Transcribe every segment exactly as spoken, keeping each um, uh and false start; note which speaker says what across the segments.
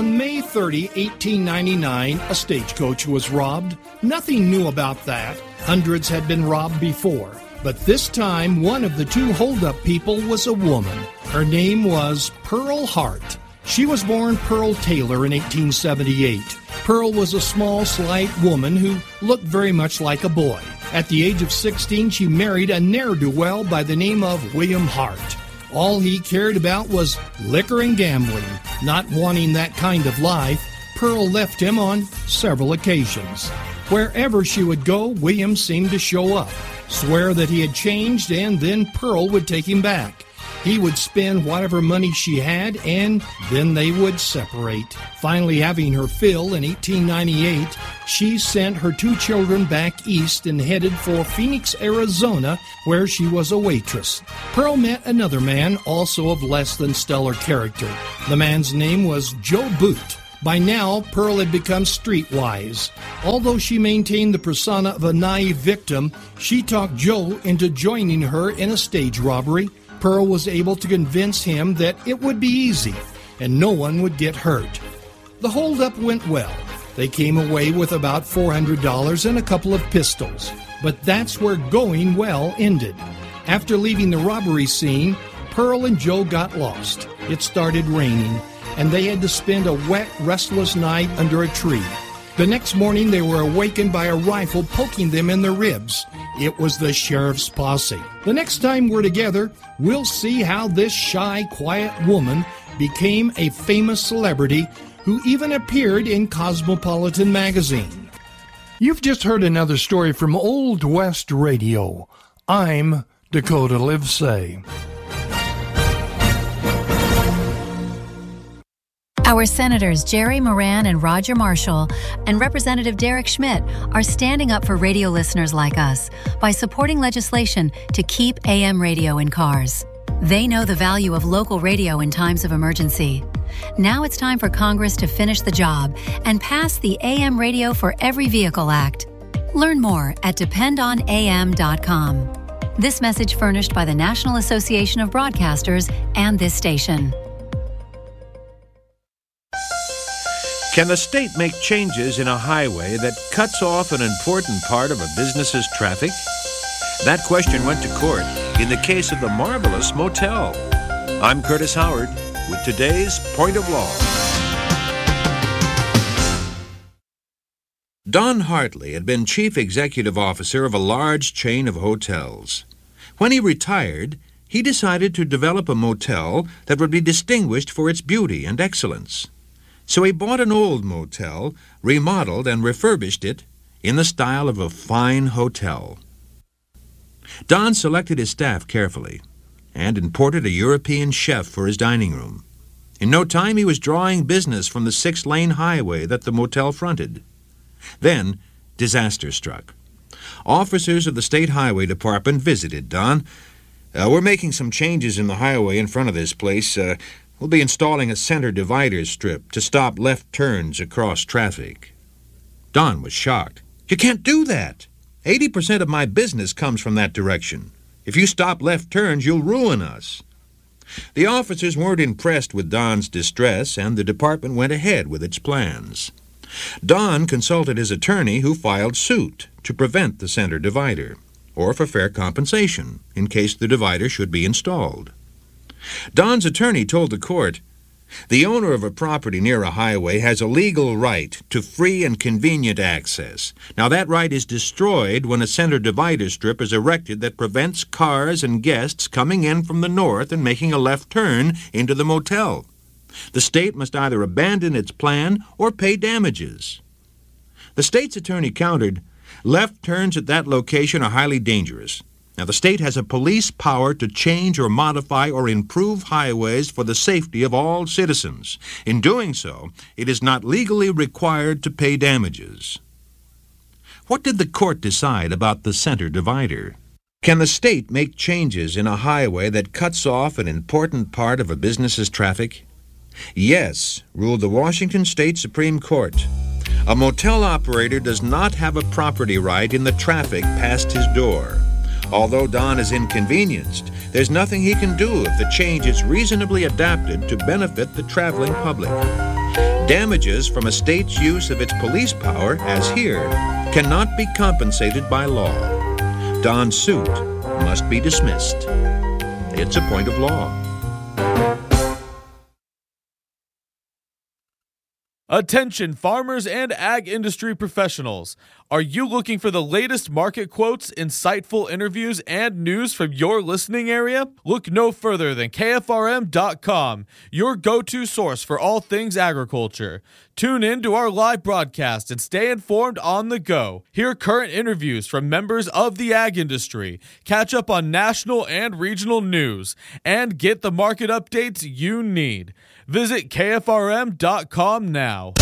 Speaker 1: On May thirtieth, eighteen ninety-nine, a stagecoach was robbed. Nothing new about that. Hundreds had been robbed before. But this time, one of the two hold-up people was a woman. Her name was Pearl Hart. She was born Pearl Taylor in eighteen seventy-eight. Pearl was a small, slight woman who looked very much like a boy. At the age of sixteen, she married a ne'er-do-well by the name of William Hart. All he cared about was liquor and gambling. Not wanting that kind of life, Pearl left him on several occasions. Wherever she would go, William seemed to show up, swear that he had changed, and then Pearl would take him back. He would spend whatever money she had, and then they would separate. Finally, having her fill in eighteen ninety-eight, she sent her two children back east and headed for Phoenix, Arizona, where she was a waitress. Pearl met another man, also of less than stellar character. The man's name was Joe Boot. By now, Pearl had become streetwise. Although she maintained the persona of a naive victim, she talked Joe into joining her in a stage robbery. Pearl was able to convince him that it would be easy and no one would get hurt. The holdup went well. They came away with about four hundred dollars and a couple of pistols. But that's where going well ended. After leaving the robbery scene, Pearl and Joe got lost. It started raining, and they had to spend a wet, restless night under a tree. The next morning, they were awakened by a rifle poking them in the ribs. It was the sheriff's posse. The next time we're together, we'll see how this shy, quiet woman became a famous celebrity who even appeared in Cosmopolitan magazine. You've just heard another story from Old West Radio. I'm Dakota Livesay.
Speaker 2: Our Senators Jerry Moran and Roger Marshall and Representative Derek Schmidt are standing up for radio listeners like us by supporting legislation to keep A M radio in cars. They know the value of local radio in times of emergency. Now it's time for Congress to finish the job and pass the A M Radio for Every Vehicle Act. Learn more at depend on A M dot com. This message furnished by the National Association of Broadcasters and this station.
Speaker 3: Can the state make changes in a highway that cuts off an important part of a business's traffic? That question went to court in the case of the Marvelous Motel. I'm Curtis Howard with today's Point of Law. Don Hartley had been chief executive officer of a large chain of hotels. When he retired, he decided to develop a motel that would be distinguished for its beauty and excellence. So he bought an old motel, remodeled and refurbished it in the style of a fine hotel. Don selected his staff carefully and imported a European chef for his dining room. In no time, he was drawing business from the six-lane highway that the motel fronted. Then, disaster struck. Officers of the State Highway Department visited Don. Uh, we're making some changes in the highway in front of this place. Uh, We'll be installing a center divider strip to stop left turns across traffic. Don was shocked. You can't do that. eighty percent of my business comes from that direction. If you stop left turns, you'll ruin us. The officers weren't impressed with Don's distress, and the department went ahead with its plans. Don consulted his attorney, who filed suit to prevent the center divider, or for fair compensation, in case the divider should be installed. Don's attorney told the court, "The owner of a property near a highway has a legal right to free and convenient access. Now that right is destroyed when a center divider strip is erected that prevents cars and guests coming in from the north and making a left turn into the motel. The state must either abandon its plan or pay damages." The state's attorney countered, "Left turns at that location are highly dangerous. Now, the state has a police power to change or modify or improve highways for the safety of all citizens. In doing so, it is not legally required to pay damages." What did the court decide about the center divider? Can the state make changes in a highway that cuts off an important part of a business's traffic? Yes, ruled the Washington State Supreme Court. A motel operator does not have a property right in the traffic past his door. Although Don is inconvenienced, there's nothing he can do if the change is reasonably adapted to benefit the traveling public. Damages from a state's use of its police power, as here, cannot be compensated by law. Don's suit must be dismissed. It's a point of law.
Speaker 4: Attention farmers and ag industry professionals. Are you looking for the latest market quotes, insightful interviews, and news from your listening area? Look no further than K F R M dot com, your go-to source for all things agriculture. Tune in to our live broadcast and stay informed on the go. Hear current interviews from members of the ag industry, catch up on national and regional news, and get the market updates you need. Visit K F R M dot com now.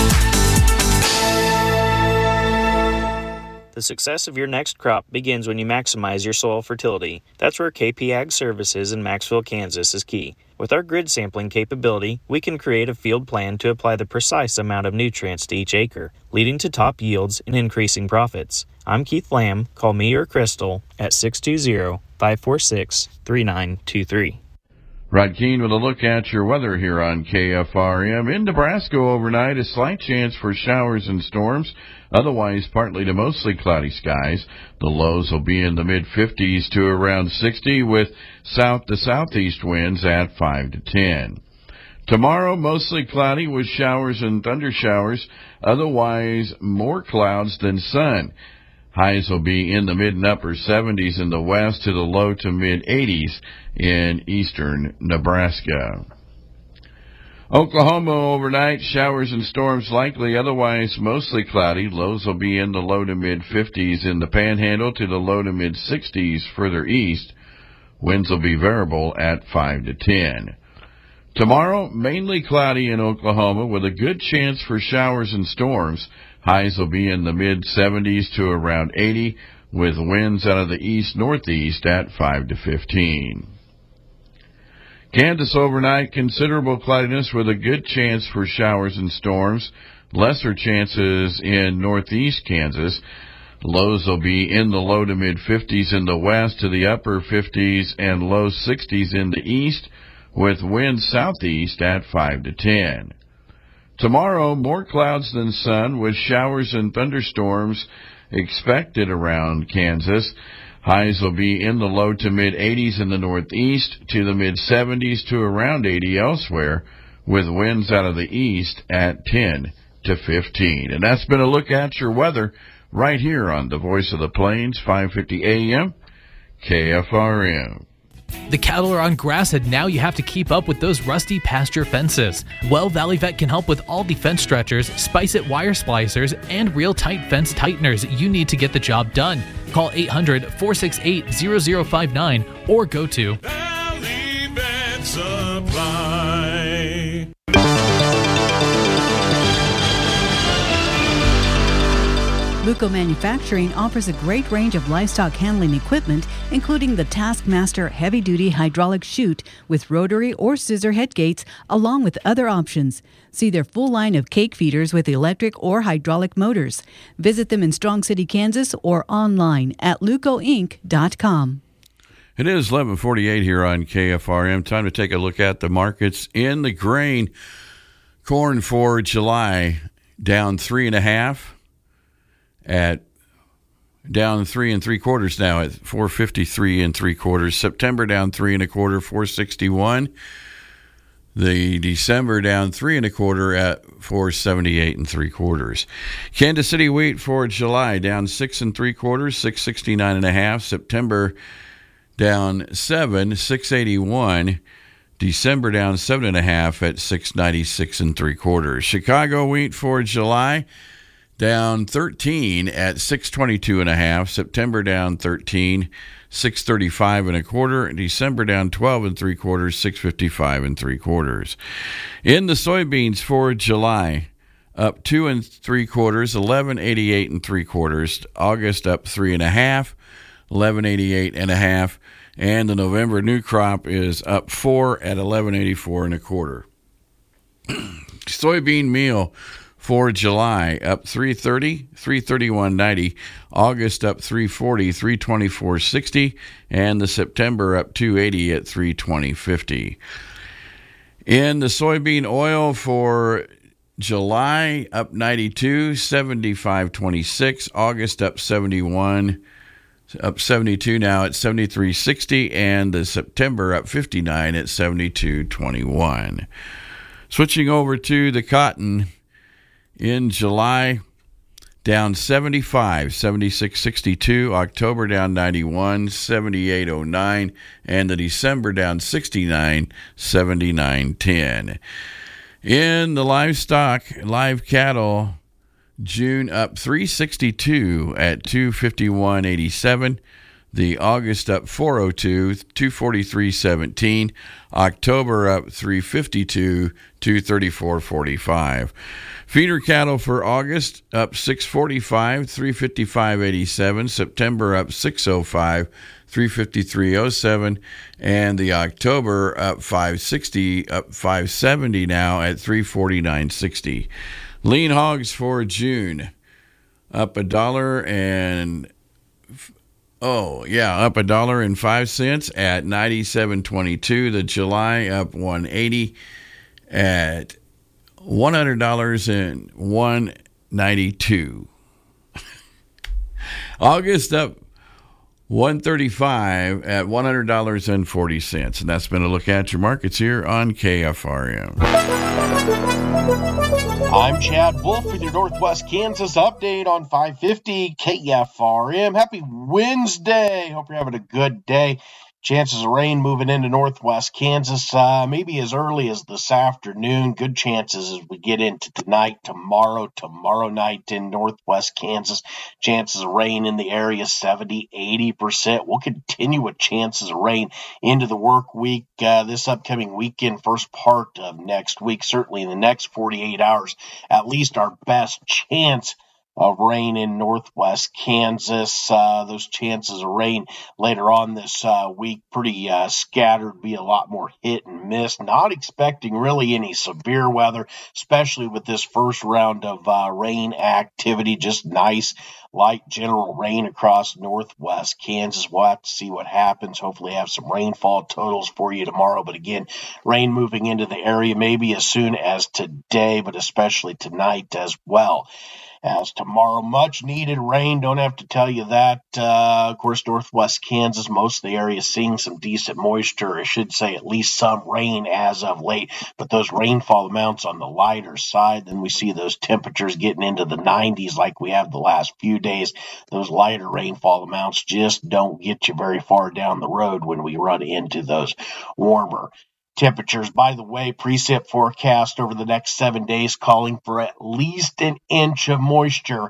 Speaker 5: The success of your next crop begins when you maximize your soil fertility. That's where K P Ag Services in Maxville, Kansas is key. With our grid sampling capability, we can create a field plan to apply the precise amount of nutrients to each acre, leading to top yields and increasing profits. I'm Keith Lamb. Call me or Crystal at six two zero, five four six, three nine two three.
Speaker 6: Rod Keene with a look at your weather here on K F R M. In Nebraska overnight, a slight chance for showers and storms. Otherwise, partly to mostly cloudy skies. The lows will be in the mid-fifties to around sixty with south to southeast winds at five to ten. Tomorrow, mostly cloudy with showers and thundershowers. Otherwise, more clouds than sun. Highs will be in the mid and upper seventies in the west to the low to mid eighties in eastern Nebraska. Oklahoma overnight, showers and storms likely, otherwise mostly cloudy. Lows will be in the low to mid fifties in the Panhandle to the low to mid sixties further east. Winds will be variable at five to ten. Tomorrow, mainly cloudy in Oklahoma with a good chance for showers and storms. Highs will be in the mid-seventies to around eighty, with winds out of the east-northeast at five to fifteen. Kansas overnight, considerable cloudiness with a good chance for showers and storms. Lesser chances in northeast Kansas. Lows will be in the low to mid-fifties in the west to the upper fifties and low sixties in the east, with winds southeast at five to ten. Tomorrow, more clouds than sun with showers and thunderstorms expected around Kansas. Highs will be in the low to mid-eighties in the northeast to the mid-seventies to around eighty elsewhere, with winds out of the east at ten to fifteen. And that's been a look at your weather right here on the Voice of the Plains, five fifty A M, K F R M.
Speaker 7: The cattle are on grass and now you have to keep up with those rusty pasture fences. Well, Valley Vet can help with all the fence stretchers, Spice-It wire splicers, and real tight fence tighteners you need to get the job done. Call eight hundred, four six eight, zero zero five nine or go to Valley Vet Supply.
Speaker 8: Luco Manufacturing offers a great range of livestock handling equipment, including the Taskmaster heavy-duty hydraulic chute with rotary or scissor head gates, along with other options. See their full line of cake feeders with electric or hydraulic motors. Visit them in Strong City, Kansas, or online at luco inc dot com.
Speaker 6: It is eleven forty-eight here on K F R M. Time to take a look at the markets in the grain. Corn for July down three and a half. At down three and three quarters now at four fifty-three and three quarters. September down three and a quarter, four sixty-one. The December down three and a quarter at four seventy-eight and three quarters. Kansas City wheat for July down six and three quarters, six sixty-nine and a half. September down seven, six eighty-one. December down seven and a half at six ninety-six and three quarters. Chicago wheat for July down thirteen at six twenty-two and a half. September down thirteen, six thirty-five and a quarter. December down twelve and three quarters, six fifty-five and three quarters. In the soybeans for July, up two and three quarters, eleven eighty-eight and three quarters. August up three and a half, eleven eighty-eight and a half. And the November new crop is up four at eleven eighty-four and a quarter. Soybean meal for July, up three thirty, three thirty-one ninety. August up three forty, three twenty-four sixty, and the September up two eighty at three twenty fifty. In the soybean oil for July up ninety-two, seventy-five twenty-six. August up seventy-one, up seventy-two now at seventy-three sixty, and the September up fifty-nine at seventy-two twenty-one. Switching over to the cotton in July, down seventy-five, seventy-six sixty-two. October down ninety-one, seventy-eight oh nine, and the December down sixty-nine, seventy-nine ten. In the livestock, live cattle, June up three sixty-two at two fifty-one eighty-seven. The August up four oh two, two forty-three seventeen. October up three fifty-two, two thirty-four forty-five. Feeder cattle for August up six forty-five, three fifty-five eighty-seven. September up six oh five, three fifty-three oh seven, and the October up five sixty, up five seventy now at three forty-nine sixty. Lean hogs for June up a dollar and oh yeah, up a dollar and five cents at ninety-seven twenty-two. The July up one eighty at one hundred dollars and one ninety-two. August up one thirty-five at one hundred dollars and forty cents. And that's been a look at your markets here on K F R M.
Speaker 9: I'm Chad Wolf with your Northwest Kansas update on five fifty K F R M. Happy Wednesday. Hope you're having a good day. Chances of rain moving into Northwest Kansas, uh, maybe as early as this afternoon. Good chances as we get into tonight, tomorrow, tomorrow night in Northwest Kansas. Chances of rain in the area, seventy, eighty percent. We'll continue with chances of rain into the work week, uh, this upcoming weekend, first part of next week. Certainly in the next forty-eight hours, at least our best chance of rain in Northwest Kansas. Uh, those chances of rain later on this uh, week, pretty uh, scattered, be a lot more hit and miss. Not expecting really any severe weather, especially with this first round of uh, rain activity. Just nice, light general rain across Northwest Kansas. We'll have to see what happens. Hopefully have some rainfall totals for you tomorrow. But again, rain moving into the area maybe as soon as today, but especially tonight as well. As tomorrow, much needed rain. Don't have to tell you that. Uh, of course, Northwest Kansas, most of the area seeing some decent moisture. I should say at least some rain as of late. But those rainfall amounts on the lighter side, then we see those temperatures getting into the nineties like we have the last few days. Those lighter rainfall amounts just don't get you very far down the road when we run into those warmer temperatures. By the way, precip forecast over the next seven days calling for at least an inch of moisture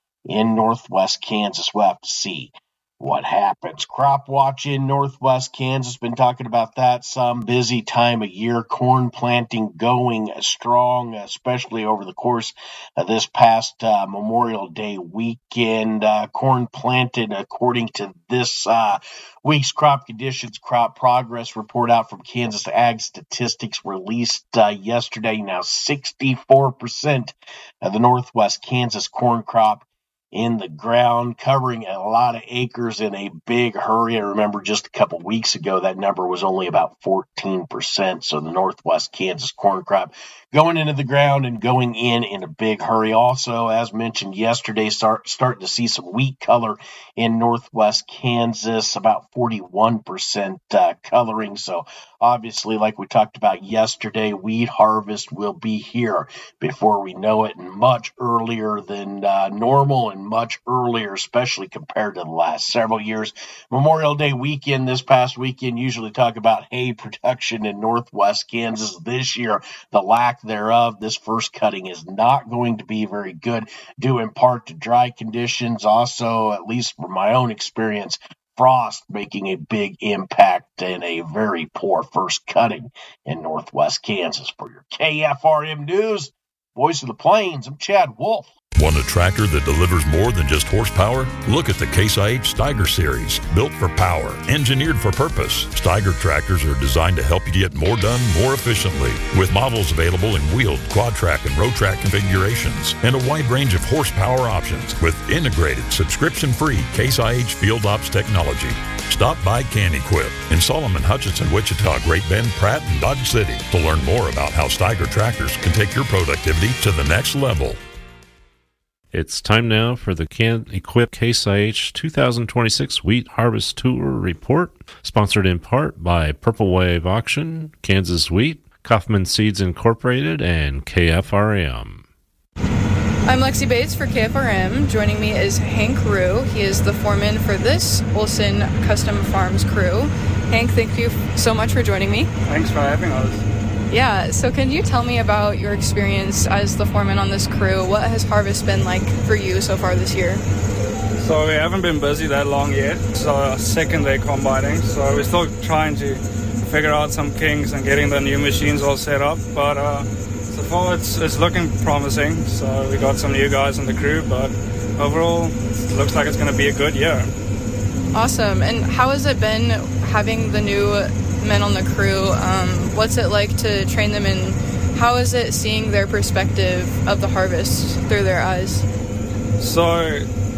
Speaker 9: in Northwest Kansas. We'll have to see what happens. Crop watch in Northwest Kansas. Been talking about that some. Busy time of year. Corn planting going strong, especially over the course of this past uh, Memorial Day weekend. Uh, corn planted according to this uh, week's crop conditions, crop progress report out from Kansas Ag Statistics released uh, yesterday. Now sixty-four percent of the Northwest Kansas corn crop in the ground, covering a lot of acres in a big hurry. I remember just a couple weeks ago, that number was only about fourteen percent. So the Northwest Kansas corn crop going into the ground and going in in a big hurry. Also, as mentioned yesterday, start starting to see some wheat color in Northwest Kansas, about forty-one percent uh, coloring. So obviously, like we talked about yesterday, wheat harvest will be here before we know it, and much earlier than uh, normal and much earlier, especially compared to the last several years. Memorial Day weekend, this past weekend, usually talk about hay production in Northwest Kansas. This year, the lack thereof. This first cutting is not going to be very good, due in part to dry conditions. Also, at least from my own experience, frost making a big impact and a very poor first cutting in Northwest Kansas. For your K F R M News, Voice of the Plains, I'm Chad Wolf.
Speaker 10: Want a tractor that delivers more than just horsepower? Look at the Case I H Steiger series. Built for power, engineered for purpose. Steiger tractors are designed to help you get more done more efficiently. With models available in wheeled, quad track, and road track configurations, and a wide range of horsepower options with integrated, subscription-free Case I H Field Ops technology. Stop by Can Equip in Solomon, Hutchinson, Wichita, Great Bend, Pratt, and Dodge City to learn more about how Steiger tractors can take your productivity to the next level.
Speaker 11: It's time now for the Can Equip Case I H two thousand twenty-six Wheat Harvest Tour Report, sponsored in part by Purple Wave Auction, Kansas Wheat, Kaufman Seeds Incorporated, and K F R M.
Speaker 12: I'm Lexi Bates for K F R M. Joining me is Hank Rue. He is the foreman for this Olson Custom Farms crew. Hank, thank you so much for joining me.
Speaker 13: Thanks for having us.
Speaker 12: Yeah, so can you tell me about your experience as the foreman on this crew? What has harvest been like for you so far this year?
Speaker 13: So we haven't been busy that long yet. It's our second day combining, so we're still trying to figure out some kinks and getting the new machines all set up. But uh, so far it's, it's looking promising. So we got some new guys in the crew, but overall it looks like it's going to be a good year.
Speaker 12: Awesome. And how has it been having the new men on the crew? Um, what's it like to train them, and how is it seeing their perspective of the harvest through their eyes?
Speaker 13: So